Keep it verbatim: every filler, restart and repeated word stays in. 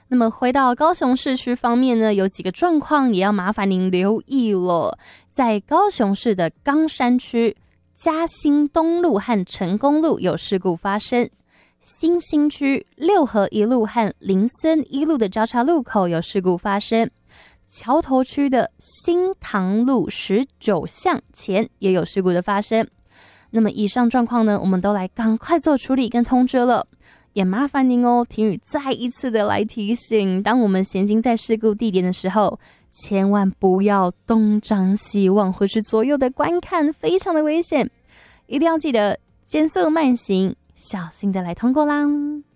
那么回到高雄市区方面呢，有几个状况也要麻烦您留意了。在高雄市的冈山区嘉兴东路和成功路有事故发生，新兴区六合一路和林森一路的交叉路口有事故发生，桥头区的新塘路十九巷前也有事故的发生。那么以上状况呢，我们都来赶快做处理跟通知了。也麻烦您哦，婷宇再一次的来提醒，当我们行经在事故地点的时候，千万不要东张西望或是左右的观看，非常的危险，一定要记得减速慢行，小心的来通过啦。